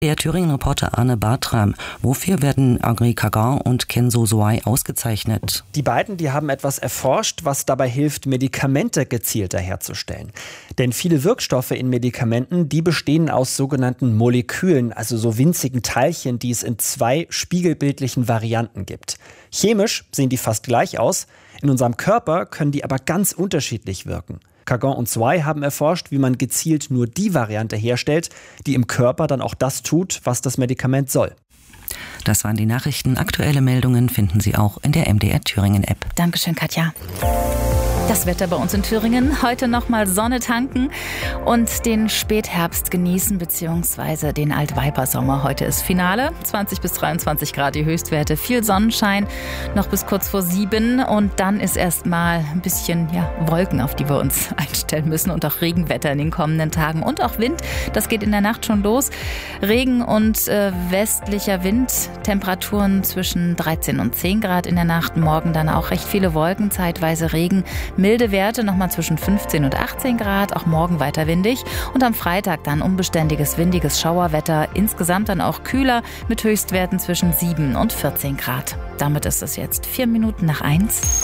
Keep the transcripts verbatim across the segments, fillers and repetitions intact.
Der Thüringen-Reporter Arne Bartram. Wofür werden Henri Caron und Kenzo Soai ausgezeichnet? Die beiden, die haben etwas erforscht, was dabei hilft, Medikamente gezielter herzustellen. Denn viele Wirkstoffe in Medikamenten, die bestehen aus sogenannten Molekülen, also so winzigen Teilchen, die es in zwei spiegelbildlichen Varianten gibt. Chemisch sehen die fast gleich aus, in unserem Körper können die aber ganz unterschiedlich wirken. Caron und Soai haben erforscht, wie man gezielt nur die Variante herstellt, die im Körper dann auch das tut, was das Medikament soll. Das waren die Nachrichten. Aktuelle Meldungen finden Sie auch in der M D R Thüringen App. Dankeschön, Katja. Das Wetter bei uns in Thüringen. Heute nochmal Sonne tanken und den Spätherbst genießen, beziehungsweise den Altweibersommer. Heute ist Finale. zwanzig bis dreiundzwanzig Grad die Höchstwerte. Viel Sonnenschein, noch bis kurz vor sieben. Und dann ist erst mal ein bisschen ja, Wolken, auf die wir uns einstellen müssen. Und auch Regenwetter in den kommenden Tagen. Und auch Wind. Das geht in der Nacht schon los. Regen und äh, westlicher Wind. Temperaturen zwischen dreizehn und zehn Grad in der Nacht. Morgen dann auch recht viele Wolken, zeitweise Regen. Milde Werte nochmal zwischen fünfzehn und achtzehn Grad, auch morgen weiter windig. Und am Freitag dann unbeständiges, windiges Schauerwetter. Insgesamt dann auch kühler mit Höchstwerten zwischen sieben und vierzehn Grad. Damit ist es jetzt vier Minuten nach eins.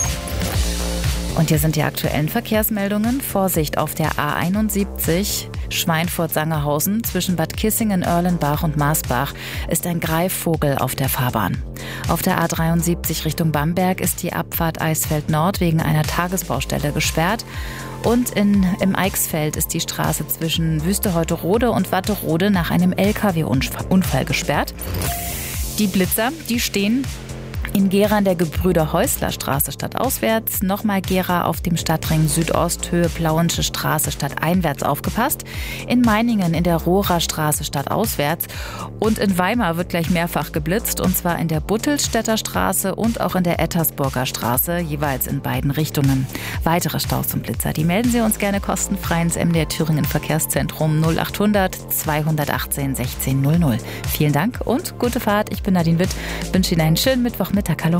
Und hier sind die aktuellen Verkehrsmeldungen. Vorsicht auf der A einundsiebzig Schweinfurt-Sangerhausen zwischen Bad Kissingen, Erlenbach und Maasbach ist ein Greifvogel auf der Fahrbahn. Auf der A dreiundsiebzig Richtung Bamberg ist die Abfahrt Eisfeld Nord wegen einer Tagesbaustelle gesperrt. Und in, im Eichsfeld ist die Straße zwischen Wüsteheuterode und Watterode nach einem L K W-Unfall gesperrt. Die Blitzer, die stehen in Gera an der Gebrüder-Häusler-Straße stadtauswärts, nochmal Gera auf dem Stadtring Südost, Höhe Plauensche Straße stadteinwärts aufgepasst, in Meiningen in der Rohrer Straße stadtauswärts und in Weimar wird gleich mehrfach geblitzt, und zwar in der Buttelstädter Straße und auch in der Ettersburger Straße, jeweils in beiden Richtungen. Weitere Staus und Blitzer, die melden Sie uns gerne kostenfrei ins M D R Thüringen Verkehrszentrum null achthundert zweihundertachtzehn sechzehn null null. Vielen Dank und gute Fahrt. Ich bin Nadine Witt, wünsche Ihnen einen schönen Mittwochmittag. Hallo.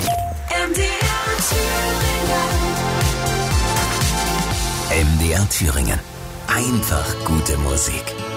M D R Thüringen. M D R Thüringen. Einfach gute Musik.